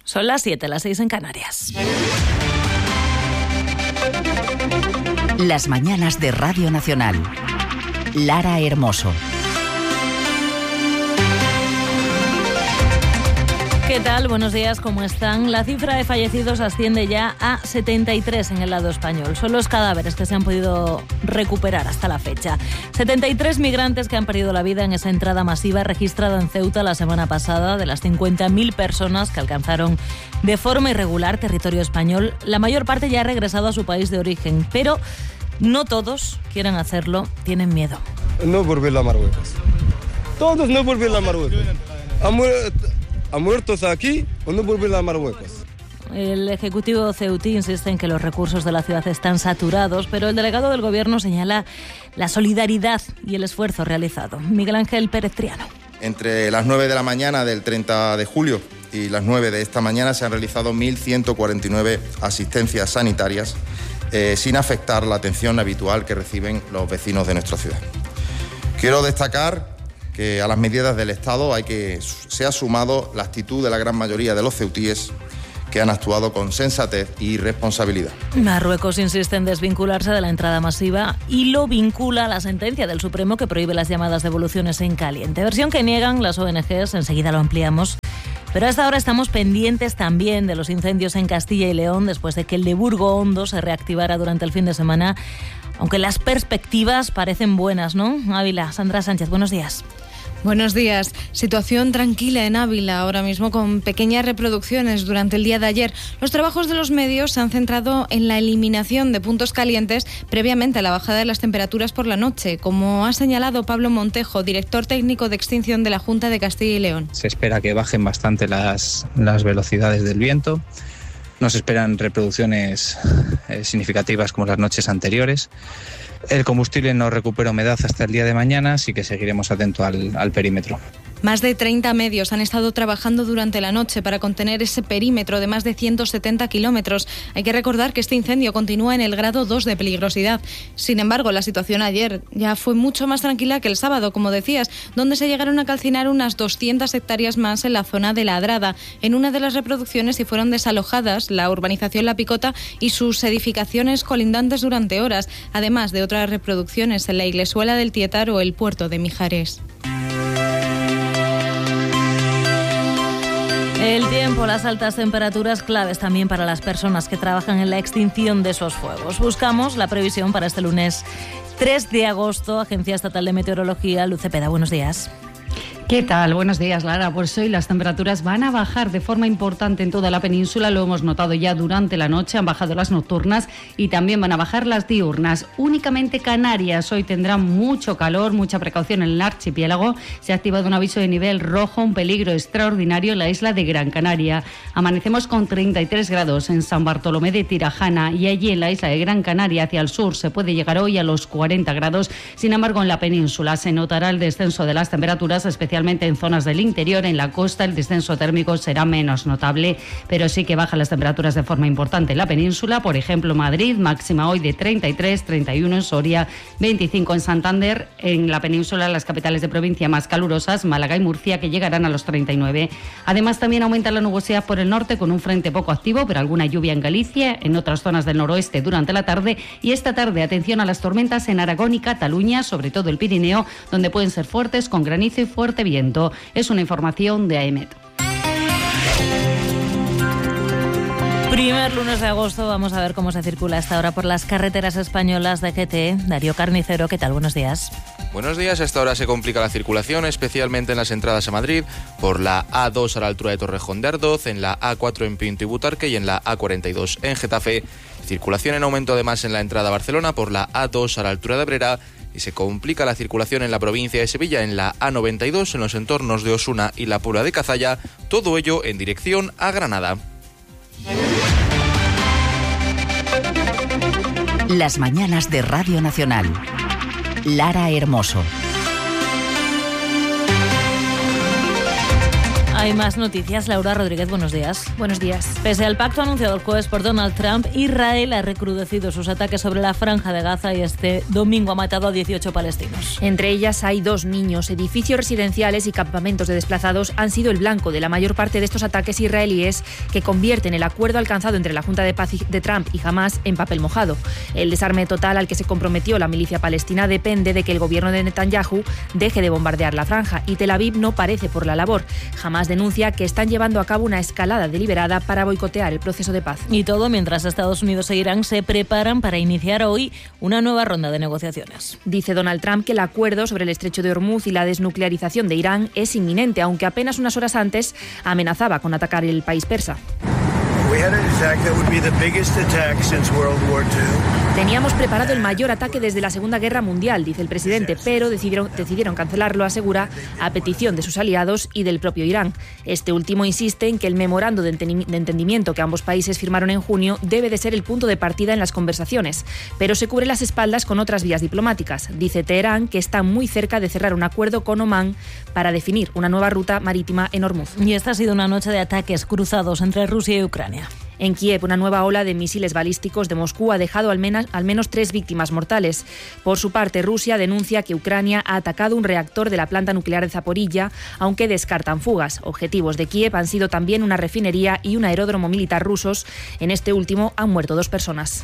Son las 7, las 6 en Canarias. Las mañanas de Radio Nacional. Lara Hermoso. ¿Qué tal? Buenos días, ¿cómo están? La cifra de fallecidos asciende ya a 73 en el lado español. Son los cadáveres que se han podido recuperar hasta la fecha. 73 migrantes que han perdido la vida en esa entrada masiva registrada en Ceuta la semana pasada. De las 50.000 personas que alcanzaron de forma irregular territorio español, la mayor parte ya ha regresado a su país de origen, pero no todos quieren hacerlo, tienen miedo. No volver a Marruecos. Todos no volver a Marruecos. ¿A muertos aquí o no volver a Marruecos? El Ejecutivo ceutí insiste en que los recursos de la ciudad están saturados, pero el delegado del Gobierno señala la solidaridad y el esfuerzo realizado. Miguel Ángel Pérez Triano. Entre las 9 de la mañana del 30 de julio y las 9 de esta mañana se han realizado 1.149 asistencias sanitarias sin afectar la atención habitual que reciben los vecinos de nuestra ciudad. Quiero destacar que a las medidas del Estado se ha sumado la actitud de la gran mayoría de los ceutíes que han actuado con sensatez y responsabilidad. Marruecos insiste en desvincularse de la entrada masiva y lo vincula a la sentencia del Supremo que prohíbe las llamadas devoluciones en caliente. Versión que niegan las ONGs, enseguida lo ampliamos. Pero hasta ahora estamos pendientes también de los incendios en Castilla y León después de que el de Burgo Hondo se reactivara durante el fin de semana, aunque las perspectivas parecen buenas, ¿no? Ávila, Sandra Sánchez, buenos días. Buenos días. Situación tranquila en Ávila, ahora mismo con pequeñas reproducciones durante el día de ayer. Los trabajos de los medios se han centrado en la eliminación de puntos calientes previamente a la bajada de las temperaturas por la noche, como ha señalado Pablo Montejo, director técnico de extinción de la Junta de Castilla y León. Se espera que bajen bastante las velocidades del viento. Nos esperan reproducciones significativas como las noches anteriores. El combustible no recupera humedad hasta el día de mañana, así que seguiremos atentos al perímetro. Más de 30 medios han estado trabajando durante la noche para contener ese perímetro de más de 170 kilómetros. Hay que recordar que este incendio continúa en el grado 2 de peligrosidad. Sin embargo, la situación ayer ya fue mucho más tranquila que el sábado, como decías, donde se llegaron a calcinar unas 200 hectáreas más en la zona de La Adrada. En una de las reproducciones y fueron desalojadas la urbanización La Picota y sus edificaciones colindantes durante horas, además de otras reproducciones en la Iglesuela del Tietar o el puerto de Mijares. El tiempo, las altas temperaturas claves también para las personas que trabajan en la extinción de esos fuegos. Buscamos la previsión para este lunes 3 de agosto. Agencia Estatal de Meteorología, Luz Cepeda, buenos días. ¿Qué tal? Buenos días, Lara. Pues hoy las temperaturas van a bajar de forma importante en toda la península. Lo hemos notado ya durante la noche. Han bajado las nocturnas y también van a bajar las diurnas. Únicamente Canarias hoy tendrán mucho calor, mucha precaución en el archipiélago. Se ha activado un aviso de nivel rojo, un peligro extraordinario en la isla de Gran Canaria. Amanecemos con 33 grados en San Bartolomé de Tirajana y allí en la isla de Gran Canaria hacia el sur se puede llegar hoy a los 40 grados. Sin embargo, en la península se notará el descenso de las temperaturas, especialmente en zonas del interior. En la costa el descenso térmico será menos notable, pero sí que bajan las temperaturas de forma importante en la península. Por ejemplo, Madrid, máxima hoy de 33, 31 en Soria, 25 en Santander. En la península, las capitales de provincia más calurosas, Málaga y Murcia, que llegarán a los 39. Además, también aumenta la nubosidad por el norte con un frente poco activo, pero alguna lluvia en Galicia, en otras zonas del noroeste durante la tarde. Y esta tarde, atención a las tormentas en Aragón y Cataluña, sobre todo el Pirineo, donde pueden ser fuertes con granizo y fuerte viento. Es una información de AEMET. Primer lunes de agosto, vamos a ver cómo se circula a esta hora por las carreteras españolas de GT. Darío Carnicero, ¿qué tal? Buenos días. Buenos días. A esta hora se complica la circulación, especialmente en las entradas a Madrid, por la A2 a la altura de Torrejón de Ardoz, en la A4 en Pinto y Butarque y en la A42 en Getafe. Circulación en aumento además en la entrada a Barcelona por la A2 a la altura de Brera, y se complica la circulación en la provincia de Sevilla en la A92, en los entornos de Osuna y la Puebla de Cazalla, todo ello en dirección a Granada. Las mañanas de Radio Nacional. Lara Hermoso. Hay más noticias. Laura Rodríguez, buenos días. Buenos días. Pese al pacto anunciado el jueves por Donald Trump, Israel ha recrudecido sus ataques sobre la franja de Gaza y este domingo ha matado a 18 palestinos. Entre ellas hay 2 niños. Edificios residenciales y campamentos de desplazados han sido el blanco de la mayor parte de estos ataques israelíes que convierten el acuerdo alcanzado entre la Junta de Paz de Trump y Hamás en papel mojado. El desarme total al que se comprometió la milicia palestina depende de que el gobierno de Netanyahu deje de bombardear la franja y Tel Aviv no parece por la labor. Hamás denuncia que están llevando a cabo una escalada deliberada para boicotear el proceso de paz. Y todo mientras Estados Unidos e Irán se preparan para iniciar hoy una nueva ronda de negociaciones. Dice Donald Trump que el acuerdo sobre el estrecho de Hormuz y la desnuclearización de Irán es inminente, aunque apenas unas horas antes amenazaba con atacar el país persa. Teníamos preparado el mayor ataque desde la Segunda Guerra Mundial, dice el presidente, pero decidieron cancelarlo, asegura, a petición de sus aliados y del propio Irán. Este último insiste en que el memorando de entendimiento que ambos países firmaron en junio debe de ser el punto de partida en las conversaciones, pero se cubre las espaldas con otras vías diplomáticas. Dice Teherán que está muy cerca de cerrar un acuerdo con Omán para definir una nueva ruta marítima en Hormuz. Y esta ha sido una noche de ataques cruzados entre Rusia y Ucrania. En Kiev, una nueva ola de misiles balísticos de Moscú ha dejado al menos 3 víctimas mortales. Por su parte, Rusia denuncia que Ucrania ha atacado un reactor de la planta nuclear de Zaporilla, aunque descartan fugas. Objetivos de Kiev han sido también una refinería y un aeródromo militar rusos. En este último han muerto 2 personas.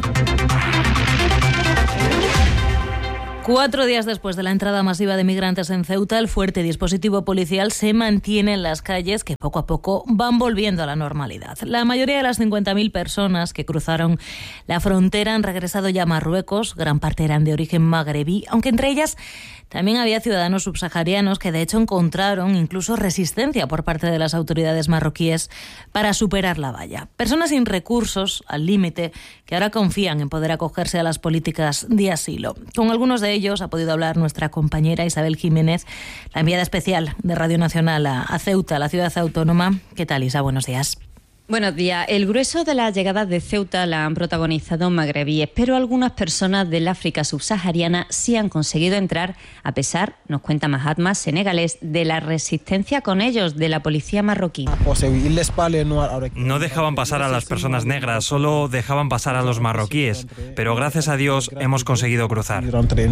4 días después de la entrada masiva de migrantes en Ceuta, el fuerte dispositivo policial se mantiene en las calles que poco a poco van volviendo a la normalidad. La mayoría de las 50.000 personas que cruzaron la frontera han regresado ya a Marruecos, gran parte eran de origen magrebí, aunque entre ellas también había ciudadanos subsaharianos que de hecho encontraron incluso resistencia por parte de las autoridades marroquíes para superar la valla. Personas sin recursos, al límite, que ahora confían en poder acogerse a las políticas de asilo. Con algunos de ellos ha podido hablar nuestra compañera Isabel Jiménez, la enviada especial de Radio Nacional a Ceuta, la ciudad autónoma. ¿Qué tal, Isa? Buenos días. Buenos días. El grueso de las llegadas de Ceuta la han protagonizado magrebíes, pero algunas personas del África subsahariana sí han conseguido entrar, a pesar, nos cuenta Mahatma, senegalés, de la resistencia con ellos de la policía marroquí. No dejaban pasar a las personas negras, solo dejaban pasar a los marroquíes, pero gracias a Dios hemos conseguido cruzar.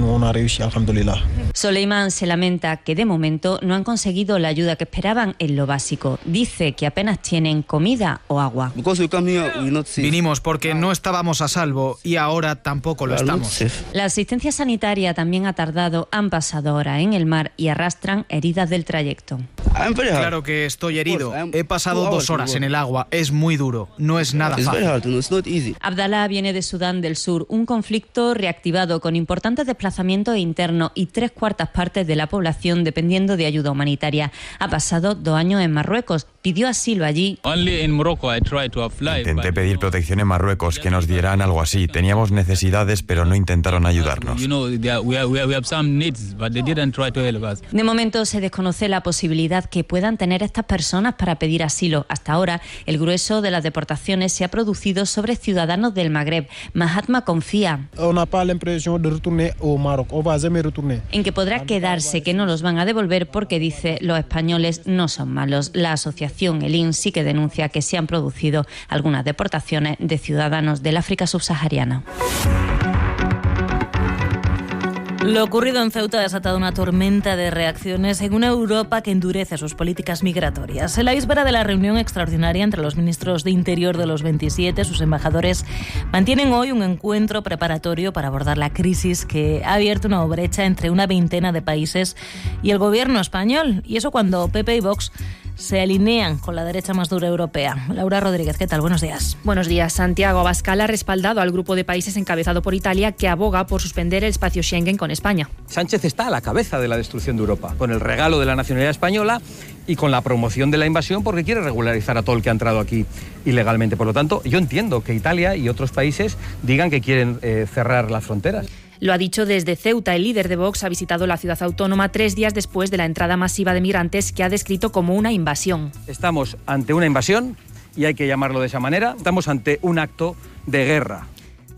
Soleiman se lamenta que de momento no han conseguido la ayuda que esperaban en lo básico. Dice que apenas tienen comida o agua. Vinimos porque no estábamos a salvo y ahora tampoco lo estamos. La asistencia sanitaria también ha tardado, han pasado horas en el mar y arrastran heridas del trayecto. Claro que estoy herido. He pasado 2 horas en el agua. Es muy duro. No es nada fácil. Abdallah viene de Sudán del Sur, un conflicto reactivado con importantes desplazamientos internos y 3/4 partes de la población dependiendo de ayuda humanitaria. Ha pasado 2 años en Marruecos. Pidió asilo allí. Intenté pedir protección en Marruecos, que nos dieran algo así. Teníamos necesidades, pero no intentaron ayudarnos. De momento se desconoce la posibilidad que puedan tener estas personas para pedir asilo. Hasta ahora, el grueso de las deportaciones se ha producido sobre ciudadanos del Magreb. Mahatma confía en que podrá quedarse, que no los van a devolver porque dice los españoles no son malos. La asociación ELIN sí que denuncia que se han producido algunas deportaciones de ciudadanos del África subsahariana. Lo ocurrido en Ceuta ha desatado una tormenta de reacciones en una Europa que endurece sus políticas migratorias. En la víspera de la reunión extraordinaria entre los ministros de Interior de los 27, sus embajadores mantienen hoy un encuentro preparatorio para abordar la crisis que ha abierto una brecha entre una veintena de países y el gobierno español. Y eso cuando PP y Vox se alinean con la derecha más dura europea. Laura Rodríguez, ¿qué tal? Buenos días. Buenos días. Santiago Abascal ha respaldado al grupo de países encabezado por Italia que aboga por suspender el espacio Schengen con España. Sánchez está a la cabeza de la destrucción de Europa, con el regalo de la nacionalidad española y con la promoción de la invasión porque quiere regularizar a todo el que ha entrado aquí ilegalmente. Por lo tanto, yo entiendo que Italia y otros países digan que quieren cerrar las fronteras. Lo ha dicho desde Ceuta. El líder de Vox ha visitado la ciudad autónoma 3 días después de la entrada masiva de migrantes que ha descrito como una invasión. Estamos ante una invasión y hay que llamarlo de esa manera. Estamos ante un acto de guerra.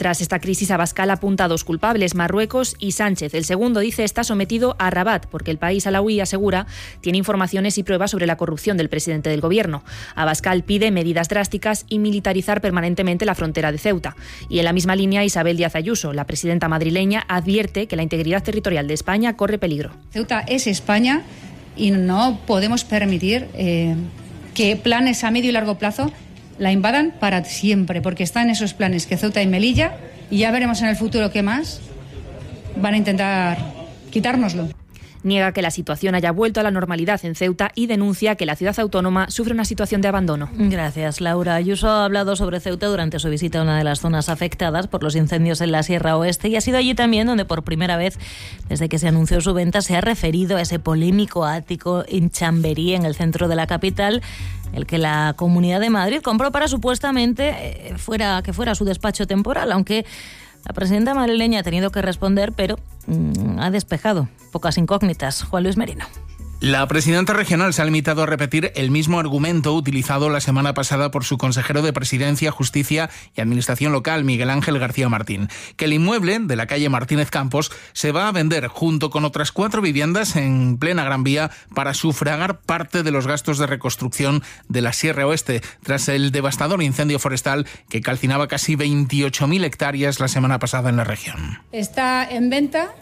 Tras esta crisis, Abascal apunta a 2 culpables, Marruecos y Sánchez. El segundo, dice, está sometido a Rabat, porque el país alauí, asegura, tiene informaciones y pruebas sobre la corrupción del presidente del gobierno. Abascal pide medidas drásticas y militarizar permanentemente la frontera de Ceuta. Y en la misma línea, Isabel Díaz Ayuso, la presidenta madrileña, advierte que la integridad territorial de España corre peligro. Ceuta es España y no podemos permitir que planes a medio y largo plazo la invadan para siempre, porque están esos planes que Ceuta y Melilla, y ya veremos en el futuro qué más van a intentar quitárnoslo. Niega que la situación haya vuelto a la normalidad en Ceuta y denuncia que la ciudad autónoma sufre una situación de abandono. Gracias, Laura. Ayuso ha hablado sobre Ceuta durante su visita a una de las zonas afectadas por los incendios en la Sierra Oeste, y ha sido allí también donde por primera vez desde que se anunció su venta se ha referido a ese polémico ático en Chamberí, en el centro de la capital, el que la Comunidad de Madrid compró para supuestamente fuera su despacho temporal, aunque la presidenta madrileña ha tenido que responder, pero ha despejado pocas incógnitas. Juan Luis Merino. La presidenta regional se ha limitado a repetir el mismo argumento utilizado la semana pasada por su consejero de Presidencia, Justicia y Administración Local, Miguel Ángel García Martín, que el inmueble de la calle Martínez Campos se va a vender junto con otras 4 viviendas en plena Gran Vía para sufragar parte de los gastos de reconstrucción de la Sierra Oeste, tras el devastador incendio forestal que calcinaba casi 28.000 hectáreas la semana pasada en la región. Está en venta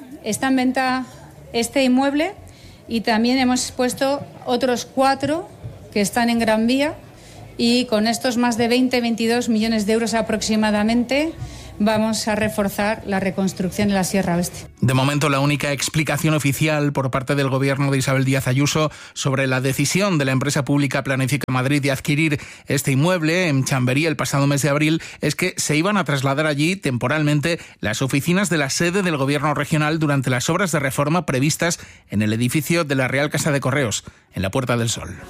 este inmueble. Y también hemos puesto otros 4 que están en Gran Vía, y con estos más de 22 millones de euros aproximadamente vamos a reforzar la reconstrucción de la Sierra Oeste. De momento, la única explicación oficial por parte del gobierno de Isabel Díaz Ayuso sobre la decisión de la empresa pública Planifica Madrid de adquirir este inmueble en Chamberí el pasado mes de abril es que se iban a trasladar allí temporalmente las oficinas de la sede del gobierno regional durante las obras de reforma previstas en el edificio de la Real Casa de Correos, en la Puerta del Sol.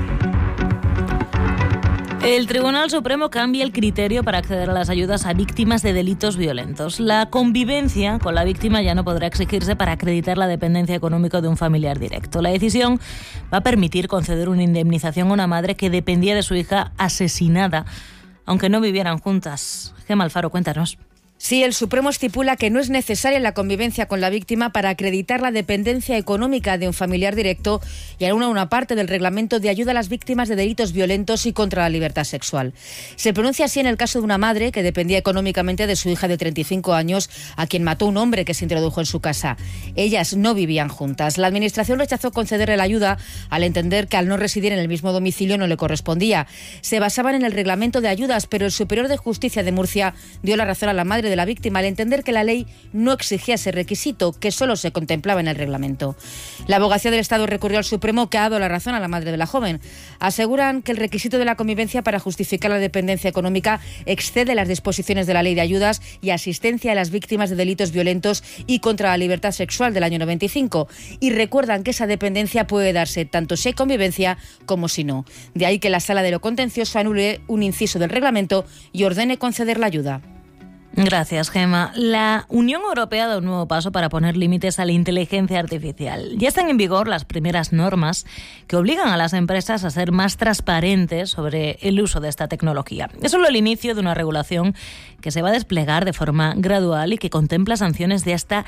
El Tribunal Supremo cambia el criterio para acceder a las ayudas a víctimas de delitos violentos. La convivencia con la víctima ya no podrá exigirse para acreditar la dependencia económica de un familiar directo. La decisión va a permitir conceder una indemnización a una madre que dependía de su hija asesinada, aunque no vivieran juntas. Gemma Alfaro, cuéntanos. Sí, el Supremo estipula que no es necesaria la convivencia con la víctima para acreditar la dependencia económica de un familiar directo y anula una parte del reglamento de ayuda a las víctimas de delitos violentos y contra la libertad sexual. Se pronuncia así en el caso de una madre que dependía económicamente de su hija de 35 años, a quien mató un hombre que se introdujo en su casa. Ellas no vivían juntas. La Administración rechazó concederle la ayuda al entender que al no residir en el mismo domicilio no le correspondía. Se basaban en el reglamento de ayudas, pero el Superior de Justicia de Murcia dio la razón a la madre de la víctima al entender que la ley no exigía ese requisito, que solo se contemplaba en el reglamento. La Abogacía del Estado recurrió al Supremo, que ha dado la razón a la madre de la joven. Aseguran que el requisito de la convivencia para justificar la dependencia económica excede las disposiciones de la Ley de Ayudas y Asistencia a las Víctimas de Delitos Violentos y contra la Libertad Sexual del año 95, y recuerdan que esa dependencia puede darse tanto si hay convivencia como si no. De ahí que la Sala de lo Contencioso anule un inciso del reglamento y ordene conceder la ayuda. Gracias, Gemma. La Unión Europea da un nuevo paso para poner límites a la inteligencia artificial. Ya están en vigor las primeras normas que obligan a las empresas a ser más transparentes sobre el uso de esta tecnología. Es solo el inicio de una regulación que se va a desplegar de forma gradual y que contempla sanciones de hasta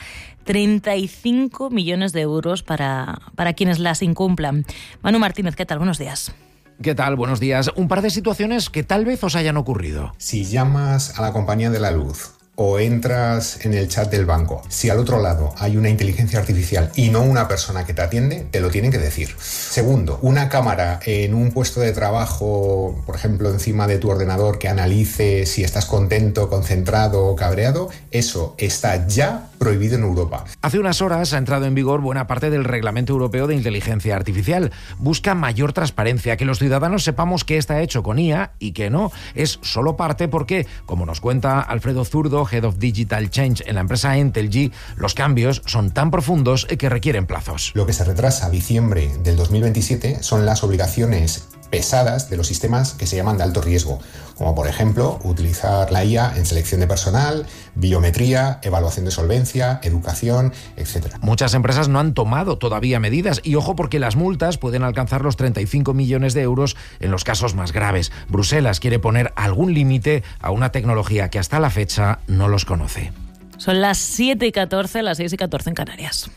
35 millones de euros para quienes las incumplan. Manu Martínez, ¿qué tal? Buenos días. ¿Qué tal? Buenos días. Un par de situaciones que tal vez os hayan ocurrido. Si llamas a la compañía de la luz o entras en el chat del banco, si al otro lado hay una inteligencia artificial y no una persona que te atiende, te lo tienen que decir. Segundo, una cámara en un puesto de trabajo, por ejemplo, encima de tu ordenador, que analice si estás contento, concentrado o cabreado, eso está ya prohibido en Europa. Hace unas horas ha entrado en vigor buena parte del Reglamento Europeo de Inteligencia Artificial. Busca mayor transparencia, que los ciudadanos sepamos qué está hecho con IA y qué no. Es solo parte porque, como nos cuenta Alfredo Zurdo, Head of Digital Change en la empresa Entelgy, los cambios son tan profundos que requieren plazos. Lo que se retrasa a diciembre del 2027 son las obligaciones pesadas de los sistemas que se llaman de alto riesgo, como por ejemplo utilizar la IA en selección de personal, biometría, evaluación de solvencia, educación, etc. Muchas empresas no han tomado todavía medidas y ojo porque las multas pueden alcanzar los 35 millones de euros en los casos más graves. Bruselas quiere poner algún límite a una tecnología que hasta la fecha no los conoce. Son las 7:14, las 6:14 en Canarias.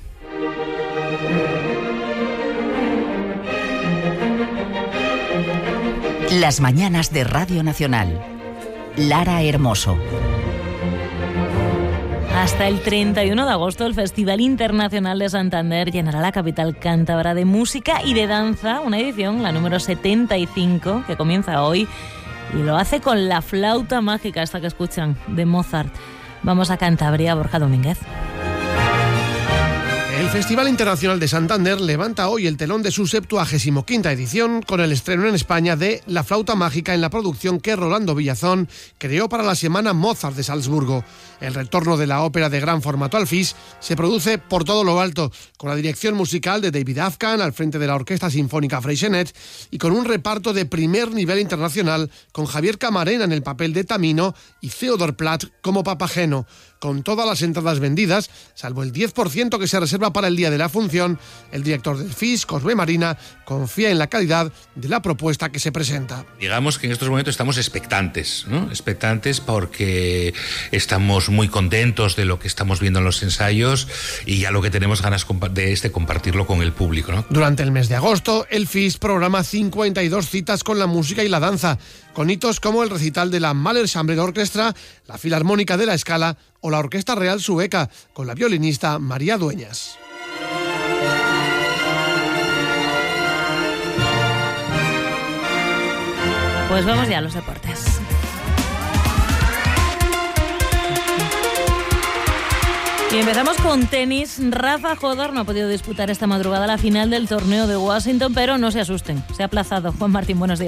Las mañanas de Radio Nacional. Lara Hermoso. Hasta el 31 de agosto, el Festival Internacional de Santander llenará la capital cántabra de música y de danza, una edición, la número 75, que comienza hoy, y lo hace con la flauta mágica, esta que escuchan, de Mozart. Vamos a Cantabria, Borja Domínguez. El Festival Internacional de Santander levanta hoy el telón de su 75ª edición con el estreno en España de La Flauta Mágica en la producción que Rolando Villazón creó para la Semana Mozart de Salzburgo. El retorno de la ópera de gran formato al FIS se produce por todo lo alto, con la dirección musical de David Afghan al frente de la Orquesta Sinfónica Freixenet y con un reparto de primer nivel internacional con Javier Camarena en el papel de Tamino y Theodor Platt como Papageno. Con todas las entradas vendidas, salvo el 10% que se reserva para el día de la función, el director del FIS, Cosme Marina, confía en la calidad de la propuesta que se presenta. Digamos que en estos momentos estamos expectantes, ¿no? Expectantes porque estamos muy contentos de lo que estamos viendo en los ensayos y ya lo que tenemos ganas de compartirlo con el público, ¿no? Durante el mes de agosto, el FIS programa 52 citas con la música y la danza, con hitos como el recital de la Mahler Chamber Orchestra, la Filarmónica de la Scala o la Orquesta Real Sueca, con la violinista María Dueñas. Pues vamos ya a los deportes. Y empezamos con tenis. Rafa Jodor no ha podido disputar esta madrugada la final del torneo de Washington, pero no se asusten, se ha aplazado. Juan Martín, buenos días.